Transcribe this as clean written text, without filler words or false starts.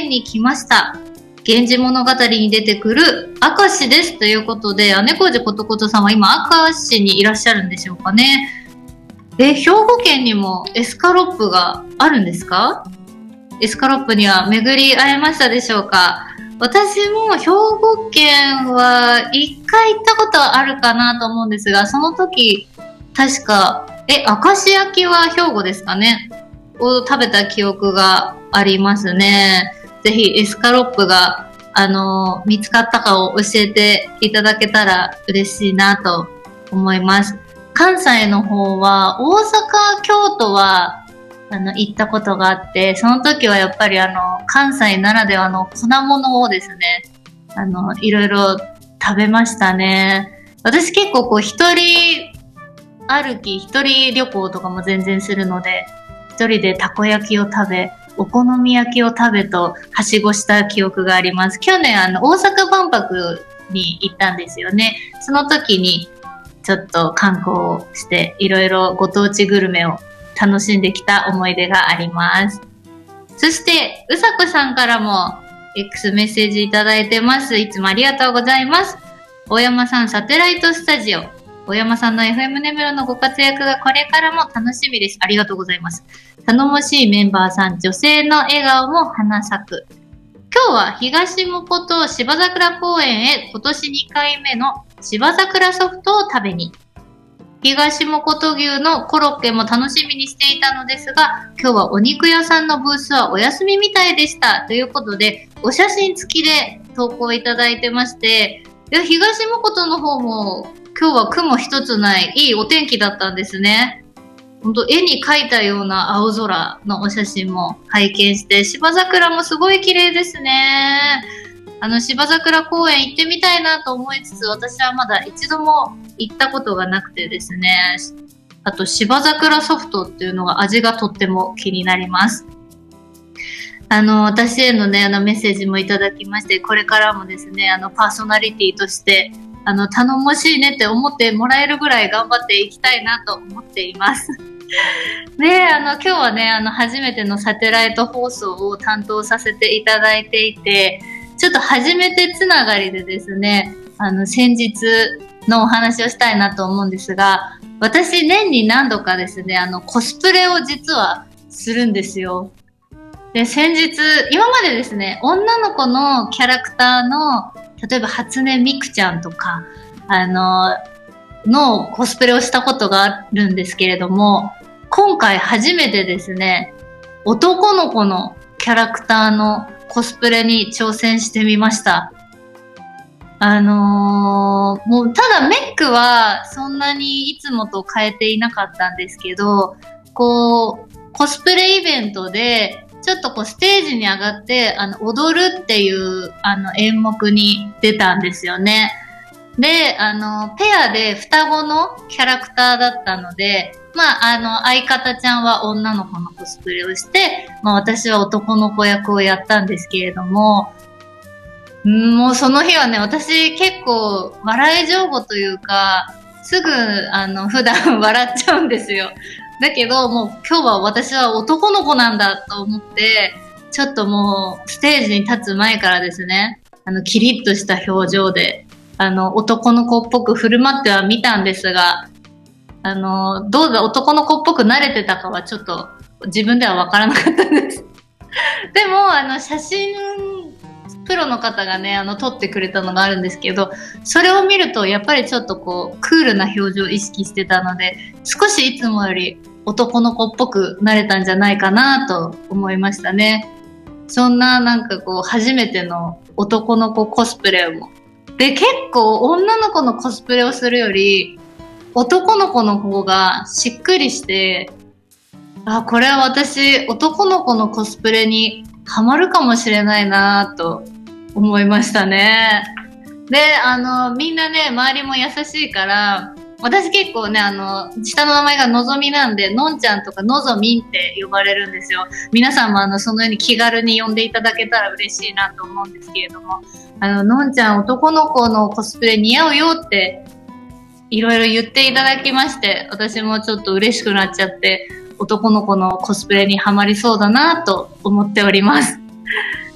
に来ました。源氏物語に出てくる明石です。ということで、姉小路ことことさんは今明石にいらっしゃるんでしょうかね。兵庫県にもエスカロップがあるんですか？エスカロップには巡り会えましたでしょうか？私も兵庫県は一回行ったことはあるかなと思うんですが、その時、確か、明石焼きは兵庫ですかねを食べた記憶がありますね。ぜひエスカロップが、見つかったかを教えていただけたら嬉しいなと思います。関西の方は、大阪、京都は、行ったことがあって、その時はやっぱり関西ならではの粉物をですね、いろいろ食べましたね。私結構こう一人歩き、一人旅行とかも全然するので、一人でたこ焼きを食べ、お好み焼きを食べとはしごした記憶があります。去年大阪万博に行ったんですよね。その時にちょっと観光をして、いろいろご当地グルメを楽しんできた思い出があります。そして、うさこさんからも X メッセージいただいてます。いつもありがとうございます。大山さんサテライトスタジオ。大山さんの FM 根室のご活躍がこれからも楽しみです。ありがとうございます。頼もしいメンバーさん、女性の笑顔も花咲く。今日は東もこと芝桜公園へ今年2回目の芝桜ソフトを食べに。東もこと牛のコロッケも楽しみにしていたのですが、今日はお肉屋さんのブースはお休みみたいでした。ということで、お写真付きで投稿いただいてまして、東もことの方も今日は雲一つないいいお天気だったんですね。ほんと絵に描いたような青空のお写真も拝見して、芝桜もすごい綺麗ですね。芝桜公園行ってみたいなと思いつつ、私はまだ一度も行ったことがなくてですね。あと、芝桜ソフトっていうのが味がとっても気になります。私へのね、メッセージもいただきまして、これからもですね、パーソナリティとして、頼もしいねって思ってもらえるぐらい頑張っていきたいなと思っています。で、今日はね、初めてのサテライト放送を担当させていただいていて、ちょっと初めてつながりでですね、先日のお話をしたいなと思うんですが、私年に何度かですね、コスプレを実はするんですよ。で、先日、今までですね、女の子のキャラクターの、例えば初音ミクちゃんとか、のコスプレをしたことがあるんですけれども、今回初めてですね、男の子のキャラクターのコスプレに挑戦してみました。もうただメイクはそんなにいつもと変えていなかったんですけど、こう、コスプレイベントで、ちょっとこうステージに上がって、踊るっていう、演目に出たんですよね。で、ペアで双子のキャラクターだったので、まあ、相方ちゃんは女の子のコスプレをして、まあ私は男の子役をやったんですけれども、もうその日はね、私結構笑い上戸というか、すぐ、普段笑っちゃうんですよ。だけど、もう今日は私は男の子なんだと思って、ちょっともうステージに立つ前からですね、キリッとした表情で、男の子っぽく振る舞ってはみたんですが、どうだ男の子っぽく慣れてたかはちょっと自分ではわからなかったです。でも、写真、プロの方がね、撮ってくれたのがあるんですけど、それを見ると、やっぱりちょっとこう、クールな表情を意識してたので、少しいつもより男の子っぽくなれたんじゃないかなと思いましたね。そんななんかこう、初めての男の子コスプレも。で、結構女の子のコスプレをするより、男の子の方がしっくりして、あ、これは私、男の子のコスプレにハマるかもしれないなと思いましたね。で、みんなね、周りも優しいから、私結構ね、下の名前がのぞみなんで、のんちゃんとかのぞみんって呼ばれるんですよ。皆さんもそのように気軽に呼んでいただけたら嬉しいなと思うんですけれども、のんちゃん男の子のコスプレ似合うよって、いろいろ言っていただきまして、私もちょっと嬉しくなっちゃって、男の子のコスプレにハマりそうだなと思っております。